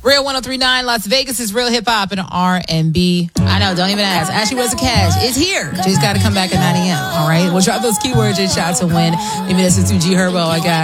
Real 103.9 Las Vegas is real hip hop and R&B. I know, don't even ask. Ashley Where's the Cash is here. Just got to come back at 9 a.m. All right, we'll drop those keywords and shots to win. Maybe this is 2G Herbo. I got